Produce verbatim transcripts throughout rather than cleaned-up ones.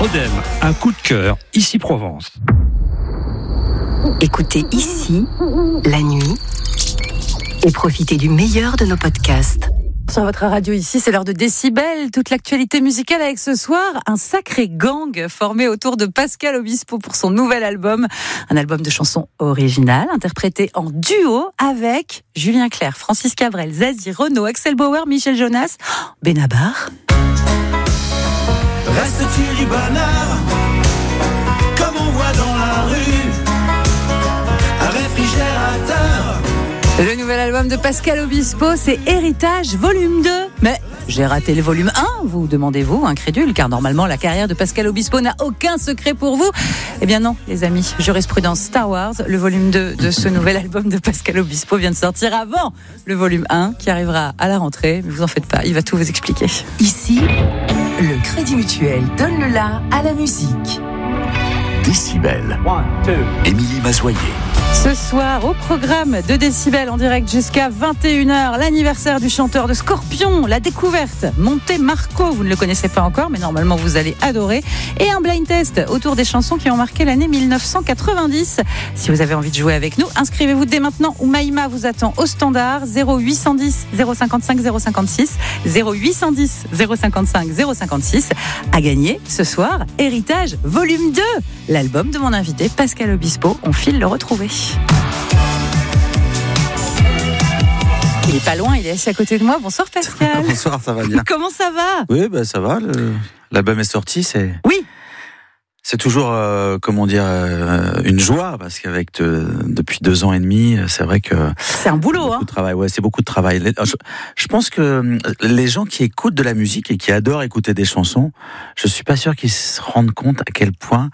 Rodem, un coup de cœur, ici Provence. Écoutez ici, la nuit, et profitez du meilleur de nos podcasts. Sur votre radio ici, c'est l'heure de Décibel. Toute l'actualité musicale avec ce soir un sacré gang formé autour de Pascal Obispo pour son nouvel album. Un album de chansons originales, interprété en duo avec Julien Clerc, Francis Cabrel, Zazie, Renaud, Axel Bauer, Michel Jonas, Benabar. Reste-t-il du bonheur, comme on voit dans la rue, un réfrigérateur. Le nouvel album de Pascal Obispo, c'est Héritage Volume deux. Mais j'ai raté le volume un, vous demandez-vous, incrédule, car normalement la carrière de Pascal Obispo n'a aucun secret pour vous. Eh bien non, les amis, jurisprudence Star Wars, le volume deux de ce nouvel album de Pascal Obispo vient de sortir avant le volume un, qui arrivera à la rentrée. Mais vous en faites pas, il va tout vous expliquer. Ici, le Crédit Mutuel donne le la à la musique. Décibel. Émilie Mazoyer. Ce soir, au programme de Décibel en direct jusqu'à vingt et une heures, l'anniversaire du chanteur de Scorpions, la découverte, Monte Marco, vous ne le connaissez pas encore, mais normalement vous allez adorer, et un blind test autour des chansons qui ont marqué l'année dix-neuf cent quatre-vingt-dix. Si vous avez envie de jouer avec nous, inscrivez-vous dès maintenant ou Maïma vous attend au standard zéro huit cent dix zéro cinquante-cinq zéro cinquante-six, zéro huit cent dix zéro cinquante-cinq zéro cinquante-six. À gagner ce soir, Héritage Volume deux, l'album de mon invité Pascal Obispo. On file le retrouver. Il est pas loin, il est assis à côté de moi. Bonsoir Pascal. Bonsoir, ça va bien. Comment ça va ? Oui, bah, ça va. Le... L'album est sorti, c'est. Oui. C'est toujours, euh, comment dire, euh, une joie parce qu'avec te, depuis deux ans et demi, c'est vrai que c'est un boulot, hein. De travail, ouais, c'est beaucoup de travail. Je, je pense que les gens qui écoutent de la musique et qui adorent écouter des chansons, je suis pas sûr qu'ils se rendent compte à quel point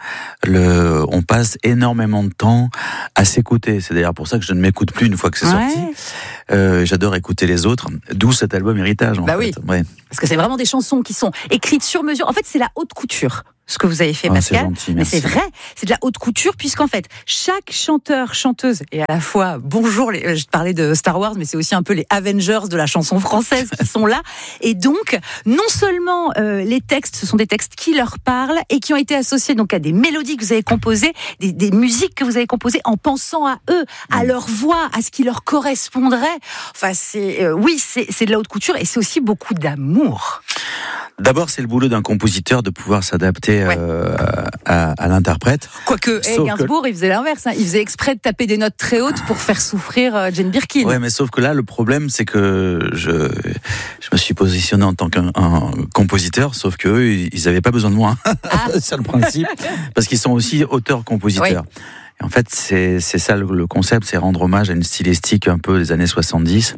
le, on passe énormément de temps à s'écouter. C'est d'ailleurs pour ça que je ne m'écoute plus une fois que c'est ouais. sorti. Euh, j'adore écouter les autres, d'où cet album Héritage. En bah fait. oui. Ouais. Parce que c'est vraiment des chansons qui sont écrites sur mesure. En fait, c'est la haute couture. Ce que vous avez fait, Pascal, oh, c'est gentil, mais c'est vrai, c'est de la haute couture, puisqu'en fait, chaque chanteur, chanteuse, et à la fois, bonjour, les, je parlais de Star Wars, mais c'est aussi un peu les Avengers de la chanson française qui sont là, et donc, non seulement euh, les textes, ce sont des textes qui leur parlent, et qui ont été associés donc à des mélodies que vous avez composées, des, des musiques que vous avez composées en pensant à eux, à leur voix, à ce qui leur correspondrait. Enfin, c'est, euh, oui, c'est, c'est de la haute couture, et c'est aussi beaucoup d'amour. D'abord, c'est le boulot d'un compositeur de pouvoir s'adapter ouais. euh, à, à l'interprète. Quoique, hey, Gainsbourg, que... il faisait l'inverse. Hein. Il faisait exprès de taper des notes très hautes pour faire souffrir euh, Jane Birkin. Ouais, mais sauf que là, le problème, c'est que je, je me suis positionné en tant qu'un un compositeur, sauf qu'eux, ils n'avaient pas besoin de moi. Ah. C'est le principe. Parce qu'ils sont aussi auteurs-compositeurs. Oui. En fait, c'est, c'est ça le, le concept, c'est rendre hommage à une stylistique un peu des années soixante-dix.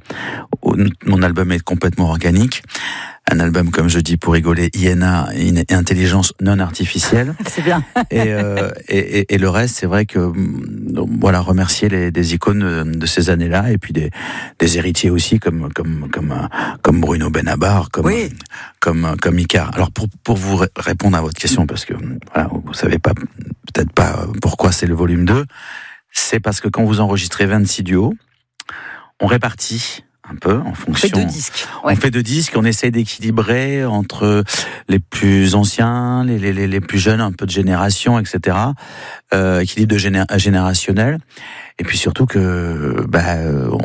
Mon album est complètement organique. Un album, comme je dis pour rigoler, I N A, intelligence non artificielle. C'est bien. et, euh, et, et, et le reste, c'est vrai que, voilà, remercier les, des icônes de ces années-là, et puis des, des héritiers aussi, comme, comme, comme, comme Bruno Benabar, comme, oui. comme, comme Icare. Alors, pour, pour vous répondre à votre question, parce que, voilà, vous savez pas, peut-être pas pourquoi c'est le volume deux, c'est parce que quand vous enregistrez vingt-six duos, on répartit un peu en fonction. On fait deux disques. Ouais. On fait deux disques, on essaie d'équilibrer entre les plus anciens, les, les, les plus jeunes, un peu de génération, et cetera. Euh, équilibre de géné- générationnel. Et puis surtout que, bah, on,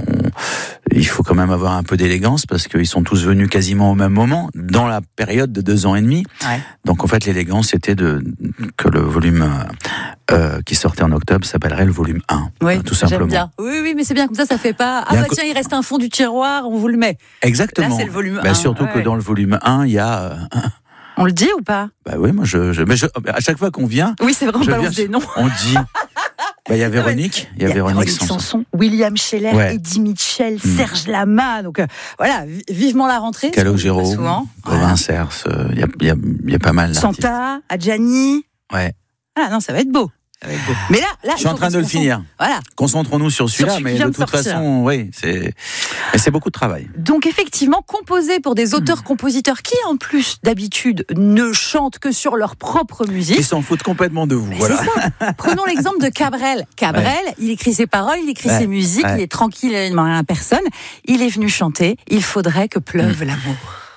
il faut quand même avoir un peu d'élégance parce qu'ils sont tous venus quasiment au même moment, dans la période de deux ans et demi. Ouais. Donc en fait, l'élégance c'était de que le volume euh, qui sortait en octobre s'appellerait le volume un, oui, tout simplement. J'aime bien. Oui, oui, mais c'est bien comme ça, ça fait pas. Ah bah co- tiens, il reste un fond du tiroir, on vous le met. Exactement. Là, c'est le volume bah, un. Surtout ouais. que dans le volume un, il y a. Euh, on le dit ou pas ? Bah oui, moi je, je, mais je, à chaque fois qu'on vient. Oui, c'est vrai, on balance des noms. On dit. Bah, il y a Véronique, il y a, il y a Véronique, Véronique Sanson, Sanson, William Scheller, ouais. Eddie Mitchell, mmh. Serge Lama. Donc euh, voilà, vivement la rentrée. Calogero, Robin Sers, il y a, y, a, y a pas mal d'artistes. Santa, Adjani. Ouais. Ah non, ça va être beau. Mais là, là, je suis en train de le finir. Voilà. Concentrons-nous sur celui-là, sur celui mais de, de toute sortir. façon, oui, c'est, mais c'est beaucoup de travail. Donc effectivement, composé pour des auteurs-compositeurs qui, en plus d'habitude, ne chantent que sur leur propre musique. Ils s'en foutent complètement de vous. Mais voilà. C'est ça. Prenons l'exemple de Cabrel. Cabrel, ouais. il écrit ses paroles, il écrit ouais. ses musiques, ouais. il est tranquille, il ne demande rien à personne. Il est venu chanter. Il faudrait que pleuve mmh. l'amour.